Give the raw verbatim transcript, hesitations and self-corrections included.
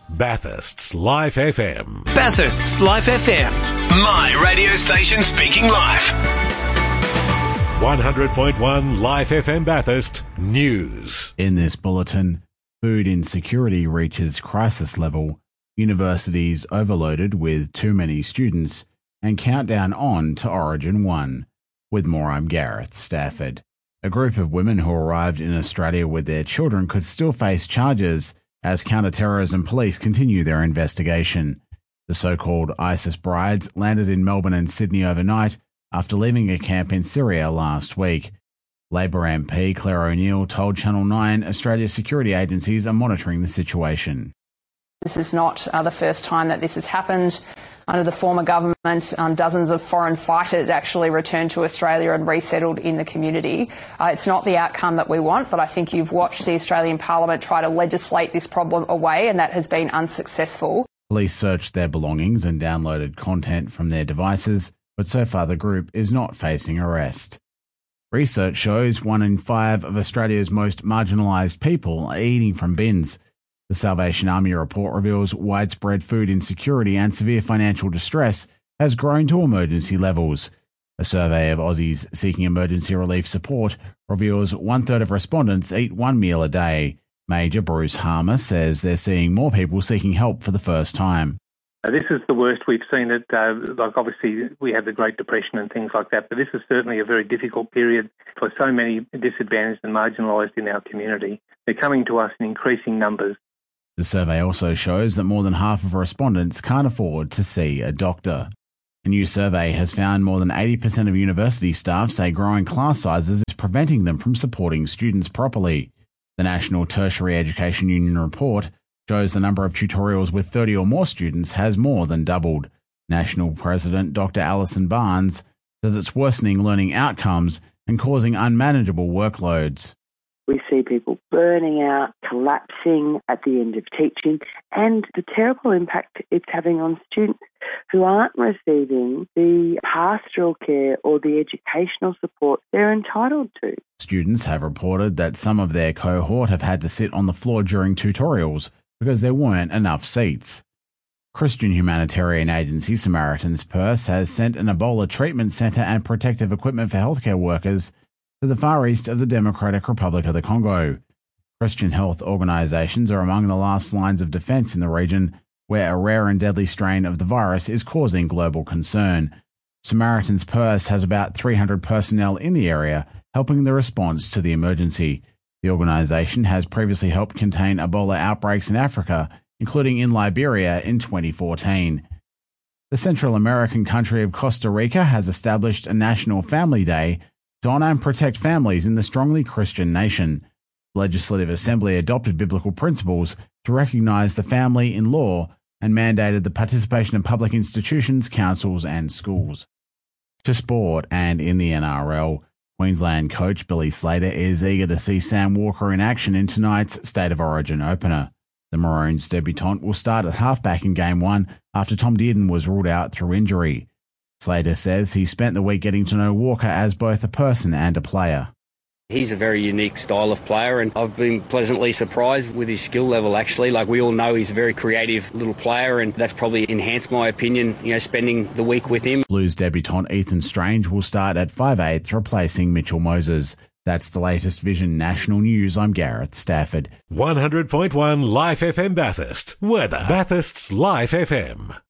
Bathurst's Life F M. Bathurst's Life F M. My radio station speaking live. one hundred point one Life F M Bathurst News. In this bulletin, food insecurity reaches crisis level, universities overloaded with too many students, and countdown on to Origin one. With more, I'm Gareth Stafford. A group of women who arrived in Australia with their children could still face charges as counter-terrorism police continue their investigation. The so-called ISIS brides landed in Melbourne and Sydney overnight after leaving a camp in Syria last week. Labor M P Claire O'Neill told Channel nine Australia's security agencies are monitoring the situation. This is not uh, the first time that this has happened. Under the former government, um, dozens of foreign fighters actually returned to Australia and resettled in the community. Uh, it's not the outcome that we want, but I think you've watched the Australian Parliament try to legislate this problem away, and that has been unsuccessful. Police searched their belongings and downloaded content from their devices, but so far the group is not facing arrest. Research shows one in five of Australia's most marginalised people are eating from bins. The Salvation Army report reveals widespread food insecurity and severe financial distress has grown to emergency levels. A survey of Aussies seeking emergency relief support reveals one-third of respondents eat one meal a day. Major Bruce Harmer says they're seeing more people seeking help for the first time. This is the worst we've seen it. Uh, like obviously we had the Great Depression and things like that, but this is certainly a very difficult period for so many disadvantaged and marginalised in our community. They're coming to us in increasing numbers. The survey also shows that more than half of respondents can't afford to see a doctor. A new survey has found more than eighty percent of university staff say growing class sizes is preventing them from supporting students properly. The National Tertiary Education Union report shows the number of tutorials with thirty or more students has more than doubled. National President Doctor Alison Barnes says it's worsening learning outcomes and causing unmanageable workloads. We see people burning out, collapsing at the end of teaching, and the terrible impact it's having on students who aren't receiving the pastoral care or the educational support they're entitled to. Students have reported that some of their cohort have had to sit on the floor during tutorials because there weren't enough seats. Christian humanitarian agency Samaritan's Purse has sent an Ebola treatment centre and protective equipment for healthcare workers to the far east of the Democratic Republic of the Congo. Christian health organisations are among the last lines of defence in the region, where a rare and deadly strain of the virus is causing global concern. Samaritan's Purse has about three hundred personnel in the area, helping the response to the emergency. The organisation has previously helped contain Ebola outbreaks in Africa, including in Liberia in twenty fourteen. The Central American country of Costa Rica has established a National Family Day to honour and protect families in the strongly Christian nation. The Legislative Assembly adopted biblical principles to recognise the family in law and mandated the participation in public institutions, councils and schools. To sport, and in the N R L, Queensland coach Billy Slater is eager to see Sam Walker in action in tonight's State of Origin opener. The Maroons debutant will start at halfback in Game one after Tom Dearden was ruled out through injury. Slater says he spent the week getting to know Walker as both a person and a player. He's a very unique style of player, and I've been pleasantly surprised with his skill level, actually. Like, we all know he's a very creative little player, and that's probably enhanced my opinion, you know, spending the week with him. Blues debutant Ethan Strange will start at five eighth, replacing Mitchell Moses. That's the latest Vision National News. I'm Gareth Stafford. one hundred point one Life F M Bathurst. Weather. Bathurst's Life F M.